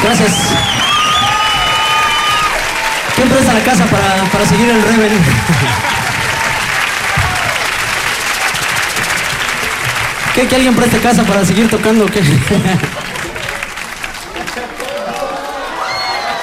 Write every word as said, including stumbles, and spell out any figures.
Gracias. ¿Quién presta la casa para, para seguir el Rebel? ¿Qué? ¿Que alguien preste casa para seguir tocando? ¿Qué?